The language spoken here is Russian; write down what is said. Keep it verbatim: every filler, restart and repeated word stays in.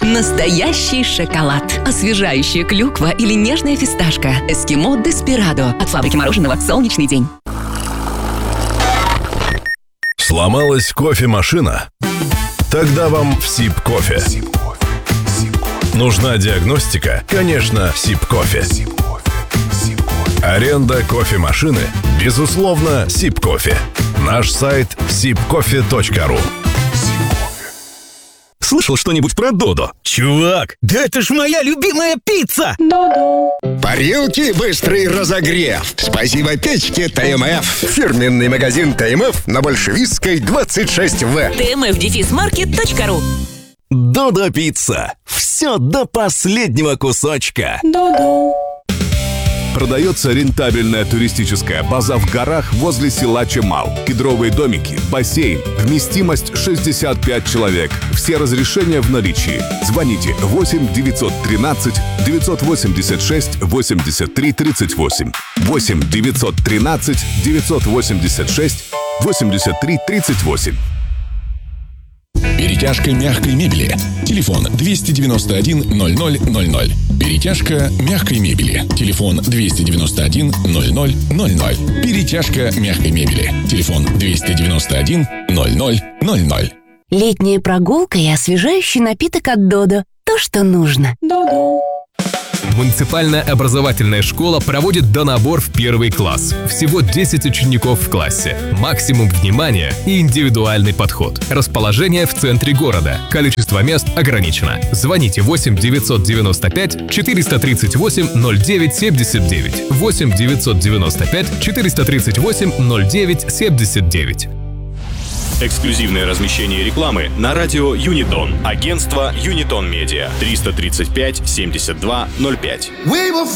Настоящий шоколад. Освежающая клюква или нежная фисташка. Эскимо Деспирадо. От фабрики мороженого «Солнечный день». Сломалась кофемашина? Тогда вам Сиб-кофе. Нужна диагностика? Конечно, Сиб-кофе. Аренда кофемашины? Безусловно, Сиб-кофе. Наш сайт сибкофе точка ру. Слышал что-нибудь про Додо? Чувак, да это ж моя любимая пицца! Додо. Парилки быстрый разогрев. Спасибо печке ТМФ. Фирменный магазин ТМФ на Большевистской двадцать шесть вэ. тэ эм эф дефис маркет точка ру. Додо пицца. Все до последнего кусочка. Додо. Продается рентабельная туристическая база в горах возле села Чемал. Кедровые домики, бассейн, вместимость шестьдесят пять человек. Все разрешения в наличии. Звоните восемь девятьсот тринадцать девятьсот восемьдесят шесть восемьдесят три тридцать восемь. восемь девятьсот тринадцать девятьсот восемьдесят шесть восемьдесят три тридцать восемь. Перетяжка мягкой мебели. Телефон двести девяносто один ноль ноль ноль ноль. Перетяжка мягкой мебели. Телефон двести девяносто один ноль ноль ноль ноль. Перетяжка мягкой мебели. Телефон двести девяносто один ноль ноль ноль ноль. Летняя прогулка и освежающий напиток от Додо. То, что нужно. Додо. Муниципальная образовательная школа проводит донабор в первый класс. Всего десять учеников в классе. Максимум внимания и индивидуальный подход. Расположение в центре города. Количество мест ограничено. Звоните восемь девятьсот девяносто пять четыреста тридцать восемь ноль девять семьдесят девять. восемь девятьсот девяносто пять четыреста тридцать восемь ноль девять семьдесят девять. Эксклюзивное размещение рекламы на радио Юнитон. Агентство Юнитон Медиа. триста тридцать пять семьдесят два ноль пять.